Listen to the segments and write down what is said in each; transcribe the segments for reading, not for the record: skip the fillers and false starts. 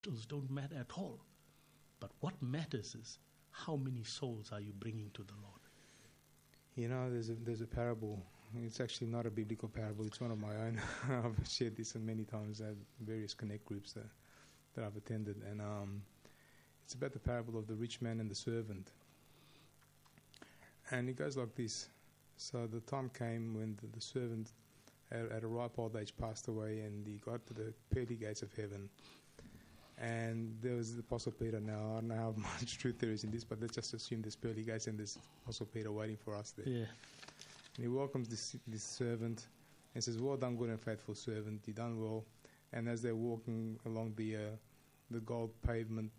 titles don't matter at all. But what matters is how many souls are you bringing to the Lord? You know, there's a parable. It's actually not a biblical parable. It's one of my own. I've shared this many times at various connect groups that I've attended. And it's about the parable of the rich man and the servant. And it goes like this. So the time came when the servant at a ripe old age passed away, and he got to the pearly gates of heaven. And there was the Apostle Peter. Now, I don't know how much truth there is in this, but let's just assume there's pearly gates and there's Apostle Peter waiting for us there. Yeah. And he welcomes this servant and says, "Well done, good and faithful servant. You done well." And as they're walking along the gold pavement,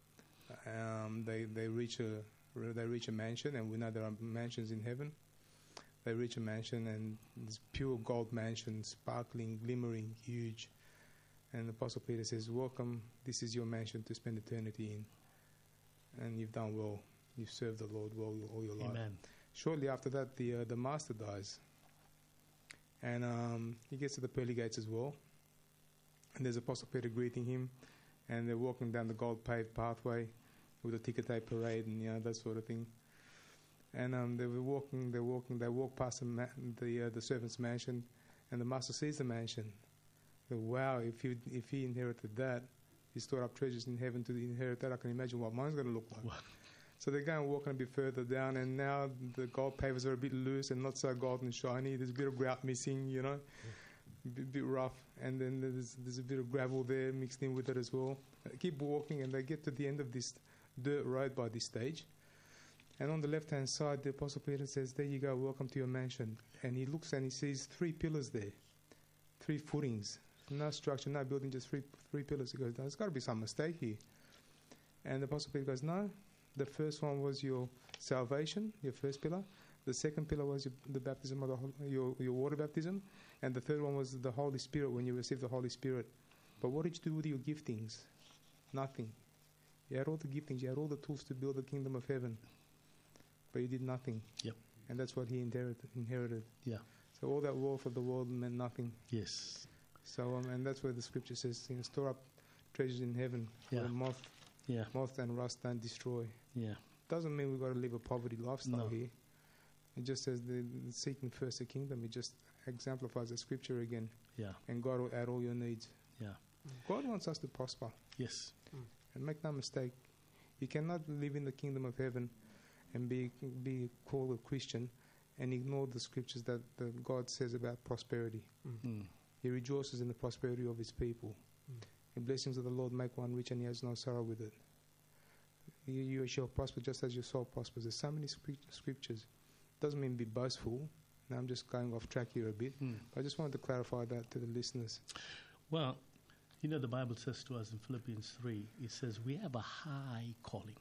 they reach a mansion, and we know there are mansions in heaven. They reach a mansion, and this pure gold mansion, sparkling, glimmering, huge. And the Apostle Peter says, "Welcome, this is your mansion to spend eternity in. And you've done well. You've served the Lord well all your life." Amen. Shortly after that, the master dies. And he gets to the pearly gates as well. And there's Apostle Peter greeting him. And they're walking down the gold-paved pathway with a ticker tape parade and that sort of thing. And they walk past the servant's mansion, and the master sees the mansion. So, wow, if he inherited that, he stored up treasures in heaven to inherit that. I can imagine what mine's going to look like. Wow. So they're going walking a bit further down, and now the gold pavers are a bit loose and not so golden and shiny. There's a bit of grout missing, a bit rough, and then there's a bit of gravel there mixed in with it as well. They keep walking, and they get to the end of this dirt road by this stage. And on the left-hand side, the Apostle Peter says, "There you go, welcome to your mansion." And he looks and he sees 3 pillars there, 3 footings. No structure, no building, just three pillars. He goes, "There's got to be some mistake here." And the Apostle Peter goes, "No, the first one was your salvation, your first pillar. The second pillar was the baptism of your water baptism. And the third one was the Holy Spirit, when you received the Holy Spirit. But what did you do with your giftings? Nothing. You had all the giftings, you had all the tools to build the kingdom of heaven. But you did nothing." Yep. And that's what he inherited. Yeah. So all that wealth of the world meant nothing. Yes. So and that's where the scripture says, store up treasures in heaven where moth and rust don't destroy. Yeah. Doesn't mean we've got to live a poverty lifestyle No. here. It just says the seeking first the kingdom. It just exemplifies the scripture again. Yeah. And God will add all your needs. Yeah. God wants us to prosper. Yes. And make no mistake, you cannot live in the kingdom of heaven and be called a Christian and ignore the scriptures that God says about prosperity. He rejoices in the prosperity of his people. The blessings of the Lord make one rich, and he has no sorrow with it. You shall prosper just as your soul prospers. There's so many scriptures. Doesn't mean be boastful. Now I'm just going off track here a bit. But I just wanted to clarify that to the listeners. Well, the Bible says to us in Philippians 3, it says we have a high calling.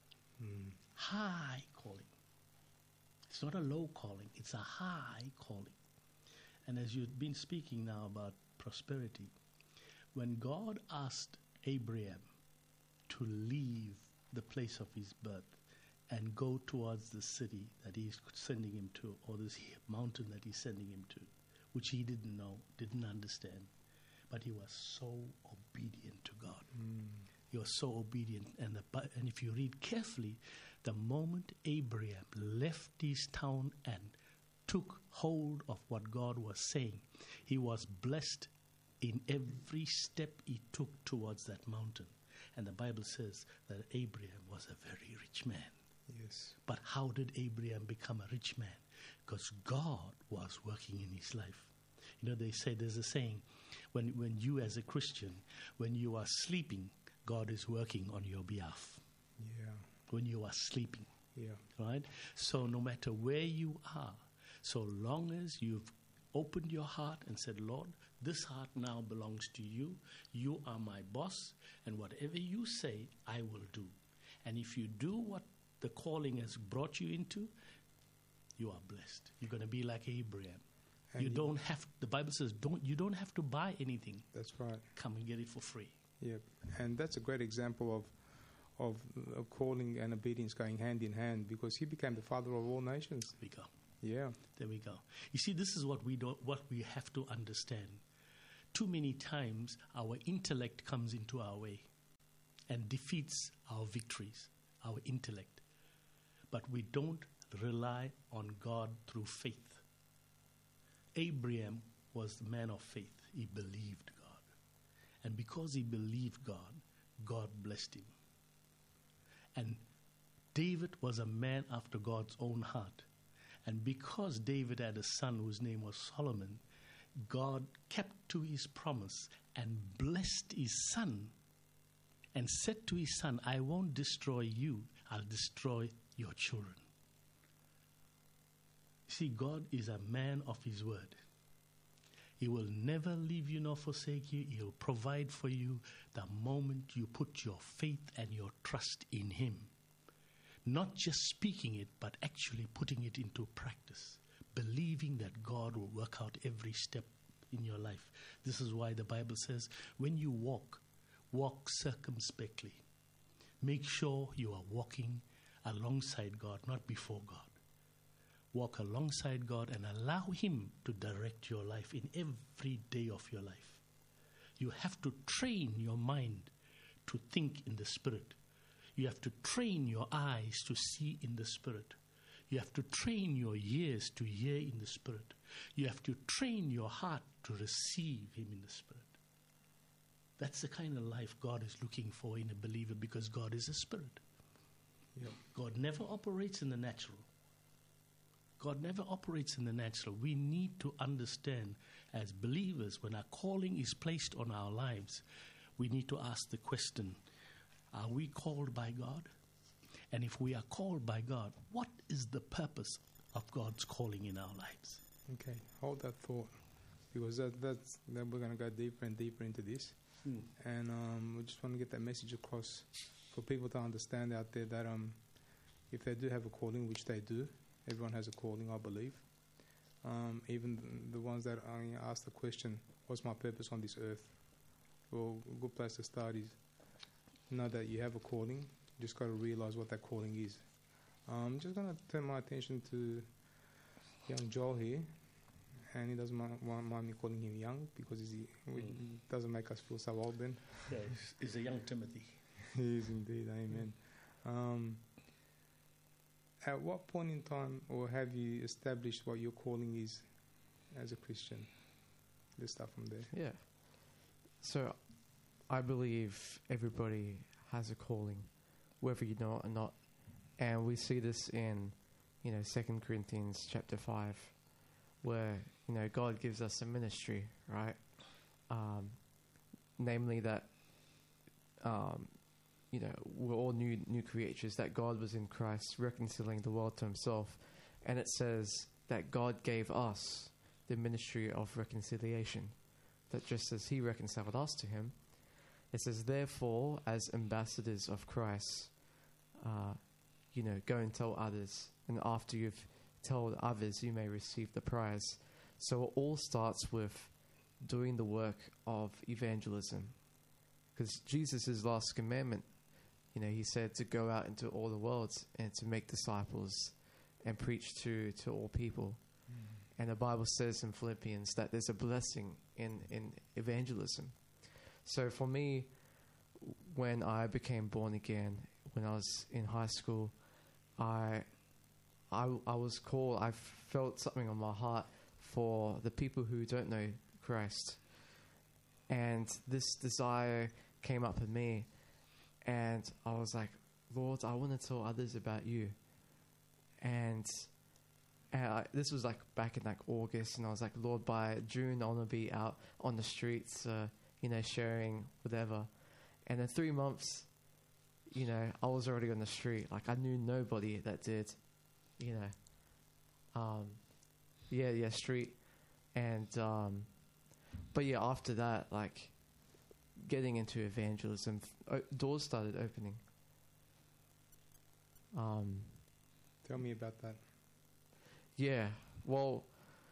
High calling. It's not a low calling. It's a high calling. And as you've been speaking now about prosperity, when God asked Abraham to leave the place of his birth and go towards the city that he's sending him to, or this mountain that he's sending him to, which he didn't know, didn't understand, but he was so obedient to God. He was so obedient. And if you read carefully, the moment Abraham left his town and took hold of what God was saying, he was blessed in every step he took towards that mountain. And the Bible says that Abraham was a very rich man. Yes. But how did Abraham become a rich man? Because God was working in his life. They say, there's a saying, when you as a Christian, when you are sleeping, God is working on your behalf. Yeah. When you are sleeping. Yeah. Right? So no matter where you are, so long as you've opened your heart and said, "Lord, this heart now belongs to you. You are my boss, and whatever you say, I will do." And if you do what the calling has brought you into, you are blessed. You're going to be like Abraham. And you don't have, the Bible says, you don't have to buy anything. That's right. Come and get it for free. Yep. And that's a great example of calling and obedience going hand in hand, because he became the father of all nations. There we go. Yeah. There we go. You see, this is what we have to understand. Too many times our intellect comes into our way. and defeats our victories, our intellect. But we don't rely on God through faith. Abraham was the man of faith. He believed God. And because he believed God, God blessed him. And David was a man after God's own heart. And because David had a son whose name was Solomon, God kept to his promise and blessed his son and said to his son, I won't destroy you, I'll destroy your children. See, God is a man of his word. He will never leave you nor forsake you. He'll provide for you the moment you put your faith and your trust in him. Not just speaking it, but actually putting it into practice. Believing that God will work out every step in your life. This is why the Bible says, when you walk, walk circumspectly. Make sure you are walking alongside God, not before God. Walk alongside God and allow him to direct your life in every day of your life. You have to train your mind to think in the Spirit. You have to train your eyes to see in the Spirit. You have to train your ears to hear in the Spirit. You have to train your heart to receive him in the Spirit. That's the kind of life God is looking for in a believer, because God is a spirit. Yep. God never operates in the natural. God never operates in the natural. We need to understand as believers, when our calling is placed on our lives, we need to ask the question, are we called by God? And if we are called by God, what is the purpose of God's calling in our lives? Okay, hold that thought, because then we're going to go deeper and deeper into this. And we just want to get that message across for people to understand out there that if they do have a calling, which they do, everyone has a calling, I believe. Even the ones that ask the question, what's my purpose on this earth? Well, a good place to start is know that you have a calling. You just got to realize what that calling is. I'm just going to turn my attention to young Joel here. And he doesn't mind me calling him young, because it doesn't make us feel so old then. Yeah, he's a young Timothy. He is indeed, amen. At what point in time, or have you established what your calling is as a Christian? Let's start from there. Yeah. So I believe everybody has a calling, whether you know it or not. And we see this in, 2 Corinthians chapter 5, where, God gives us a ministry, right? Namely that, we're all new creatures, that God was in Christ reconciling the world to himself. And it says that God gave us the ministry of reconciliation, that just as he reconciled us to him, it says, therefore, as ambassadors of Christ, go and tell others, and after you've told others, you may receive the prize. So it all starts with doing the work of evangelism, because Jesus' last commandment, he said to go out into all the world and to make disciples and preach to all people. And the Bible says in Philippians that there's a blessing in evangelism. So for me, when I became born again, when I was in high school, I was called, I felt something on my heart for the people who don't know Christ. And this desire came up in me, and I was like, Lord, I want to tell others about you. And this was back in August, and I was like, Lord, by June I want to be out on the streets, sharing whatever. And in 3 months, I was already on the street. I knew nobody that did, street. And, but yeah, after that, getting into evangelism, doors started opening. Tell me about that. Well,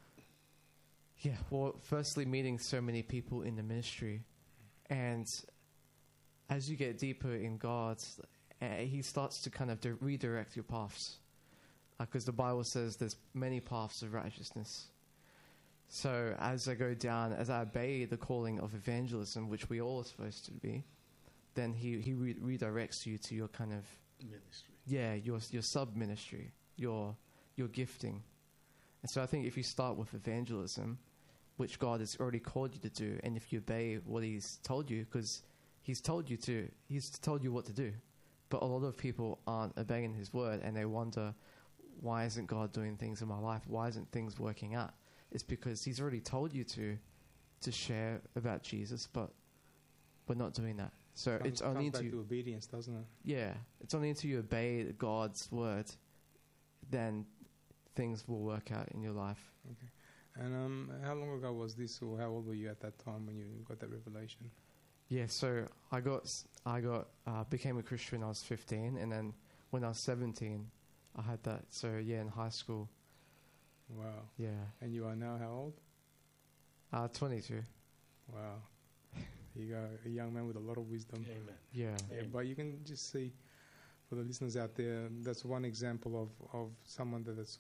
firstly, meeting so many people in the ministry. And as you get deeper in God, he starts to kind of redirect your paths. Because the Bible says there's many paths of righteousness. So as I go down, as I obey the calling of evangelism, which we all are supposed to be, then he redirects you to your kind of Ministry. your sub ministry, your gifting. And so I think if you start with evangelism, which God has already called you to do, and if you obey what He's told you, because He's told you what to do, but a lot of people aren't obeying His word, and they wonder, why isn't God doing things in my life? Why isn't things working out? It's because He's already told you to share about Jesus, but we're not doing that. So it's only back to obedience, doesn't it? Yeah, it's only until you obey God's word, then things will work out in your life. Okay. And how long ago was this, or how old were you at that time when you got that revelation? Yeah, so I became a Christian when I was 15, and then when I was 17, I had that. So yeah, in high school. Wow. Yeah. And you are now how old? 22. Wow. You go, a young man with a lot of wisdom. Amen. Yeah. Yeah, but you can just see, for the listeners out there, that's one example of someone that's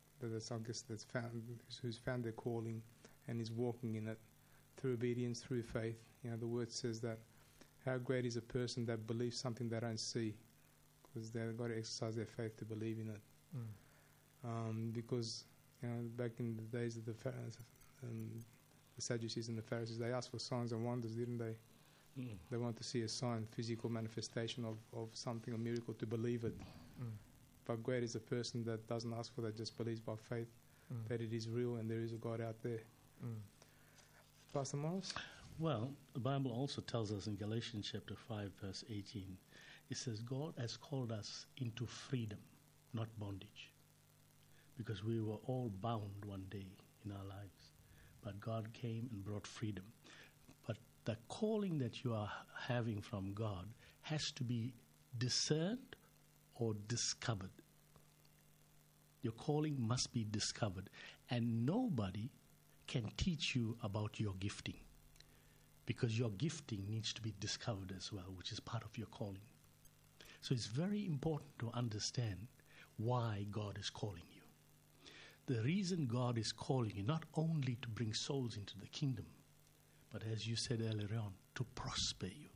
who's found their calling and is walking in it through obedience, through faith. You know, the word says that how great is a person that believes something they don't see, because they've got to exercise their faith to believe in it. Because you know, back in the days of the Sadducees and the Pharisees, they asked for signs and wonders, didn't they? They want to see a sign, physical manifestation of something, a miracle, to believe it. But great is a person that doesn't ask for that, just believes by faith that it is real and there is a God out there. Pastor Morris? Well, the Bible also tells us in Galatians chapter 5, verse 18, it says, God has called us into freedom, not bondage. Because we were all bound one day in our lives. But God came and brought freedom. But the calling that you are having from God has to be discerned or discovered. Your calling must be discovered. And nobody can teach you about your gifting, because your gifting needs to be discovered as well, which is part of your calling. So it's very important to understand why God is calling you. The reason God is calling you, not only to bring souls into the kingdom, but as you said earlier on, to prosper you.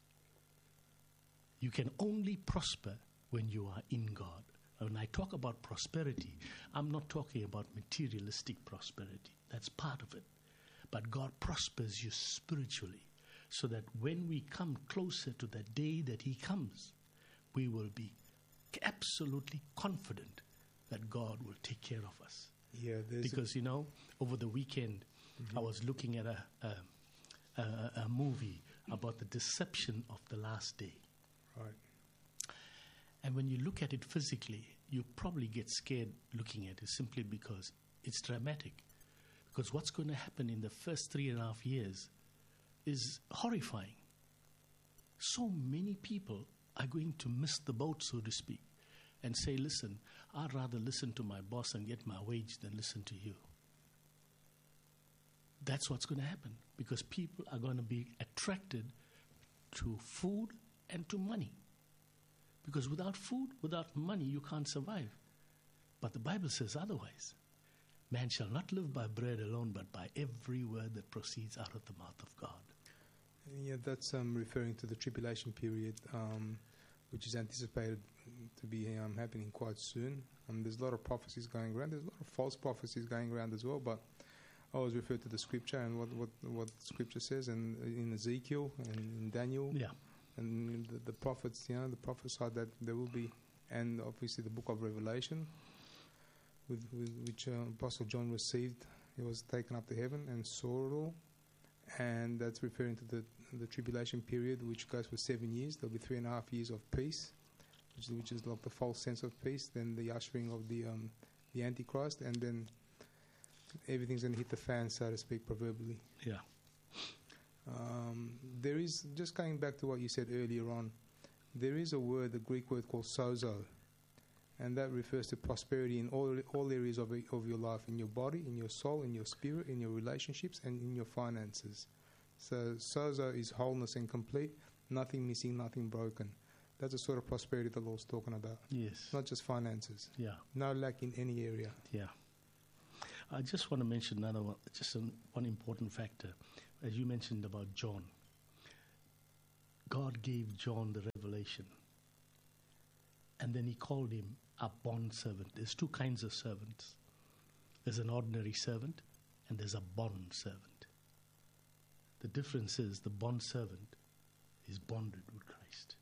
You can only prosper when you are in God. When I talk about prosperity, I'm not talking about materialistic prosperity. That's part of it. But God prospers you spiritually, so that when we come closer to the day that He comes, we will be absolutely confident that God will take care of us. Yeah, because, you know, over the weekend, I was looking at a movie about the deception of the last day. Right. And when you look at it physically, you probably get scared looking at it, simply because it's dramatic. Because what's going to happen in the first 3.5 years is horrifying. So many people are going to miss the boat, so to speak, and say, listen, I'd rather listen to my boss and get my wage than listen to you. That's what's going to happen, because people are going to be attracted to food and to money. Because without food, without money, you can't survive. But the Bible says otherwise. Man shall not live by bread alone, but by every word that proceeds out of the mouth of God. Yeah, that's referring to the tribulation period, which is anticipated to be happening quite soon. There's a lot of prophecies going around. There's a lot of false prophecies going around as well, but I always refer to the scripture and what scripture says, and in Ezekiel and in Daniel. Yeah. And the prophets, you know, the prophesied that there will be, and obviously the book of Revelation, which Apostle John received. He was taken up to heaven and saw it all, and that's referring to the tribulation period, which goes for 7 years. There'll be 3.5 years of peace, which is like the false sense of peace. Then the ushering of the Antichrist, and then everything's going to hit the fan, so to speak, proverbially. Yeah. There is, just going back to what you said earlier on, there is a word, the Greek word called sozo, and that refers to prosperity in all areas of your life, in your body, in your soul, in your spirit, in your relationships, and in your finances. So sozo is wholeness and complete, nothing missing, nothing broken. That's the sort of prosperity the Lord's talking about. Yes. Not just finances. Yeah. No lack in any area. Yeah. I just want to mention another one, just one important factor. As you mentioned about John. God gave John the revelation. And then he called him a bond servant. There's two kinds of servants. There's an ordinary servant and there's a bond servant. The difference is the bond servant is bonded with Christ.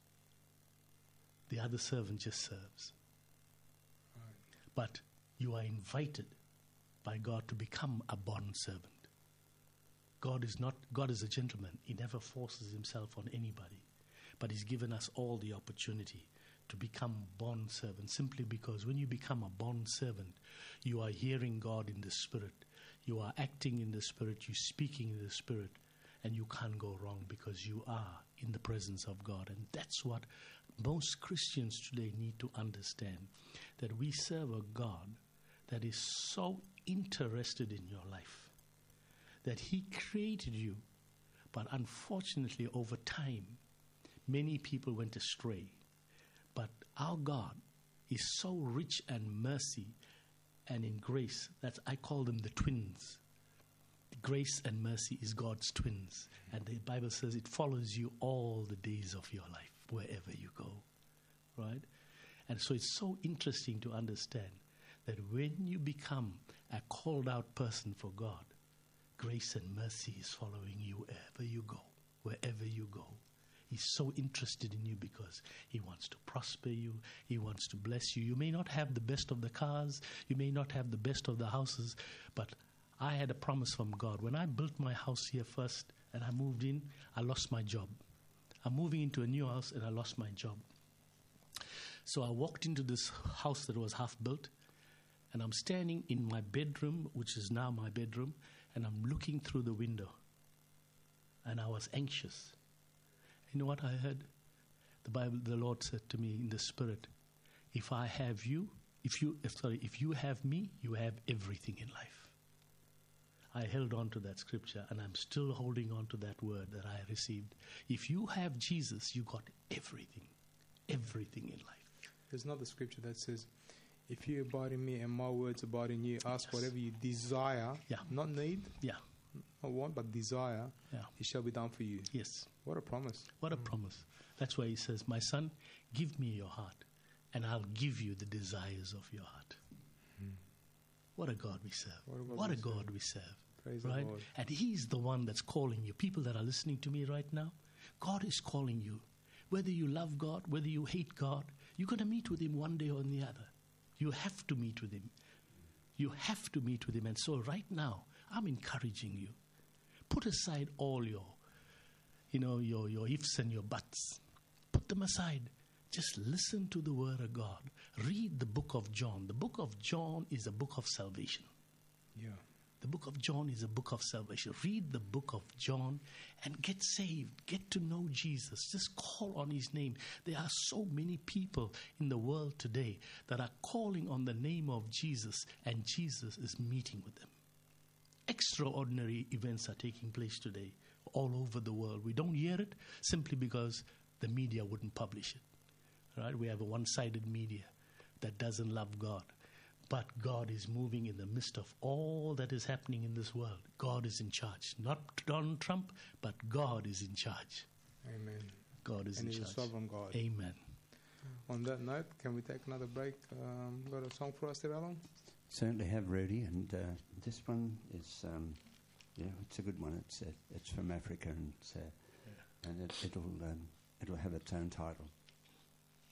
The other servant just serves. Right. But you are invited by God to become a bond servant. God is a gentleman. He never forces himself on anybody. But he's given us all the opportunity to become bond servants, simply because when you become a bond servant, you are hearing God in the Spirit. You are acting in the Spirit. You're speaking in the Spirit. And you can't go wrong because you are in the presence of God. And that's what most Christians today need to understand, that we serve a God that is so interested in your life, that he created you. But unfortunately, over time, many people went astray. But our God is so rich in mercy and in grace that I call them the twins. Grace and mercy is God's twins. And the Bible says it follows you all the days of your life, wherever you go. Right? And so it's so interesting to understand that when you become a called out person for God, grace and mercy is following you wherever you go, wherever you go. He's so interested in you because he wants to prosper you. He wants to bless you. You may not have the best of the cars. You may not have the best of the houses, but I had a promise from God. When I built my house here first and I moved in, I lost my job. I'm moving into a new house and I lost my job. So I walked into this house that was half built, and I'm standing in my bedroom, which is now my bedroom, and I'm looking through the window. And I was anxious. You know what I heard? The Lord said to me in the Spirit, if you have me, you have everything in life. I held on to that scripture, and I'm still holding on to that word that I received. If you have Jesus, you got everything in life. There's another scripture that says, if you abide in me and my words abide in you, ask whatever you desire, not need, not want, but desire, it shall be done for you. Yes. What a promise. What a promise. That's why he says, my son, give me your heart, and I'll give you the desires of your heart. What a God we serve. What a God we serve. Praise right? the Lord. And he's the one that's calling you. People that are listening to me right now, God is calling you. Whether you love God, whether you hate God, you're going to meet with him one day or the other. You have to meet with him. You have to meet with him. And so right now, I'm encouraging you. Put aside all your ifs and your buts. Put them aside. Just listen to the word of God. Read the book of John. The book of John is a book of salvation. Yeah. The book of John is a book of salvation. Read the book of John and get saved. Get to know Jesus. Just call on his name. There are so many people in the world today that are calling on the name of Jesus, and Jesus is meeting with them. Extraordinary events are taking place today all over the world. We don't hear it simply because the media wouldn't publish it. Right? We have a one-sided media that doesn't love God. But God is moving in the midst of all that is happening in this world. God is in charge. Not Donald Trump, but God is in charge. Amen. God is in charge. And he's a sovereign God. Amen. On that note, can we take another break? Got a song for us there, Alan? Certainly have, Rudy. And this one is, it's a good one. It's from Africa, and it'll have its own title.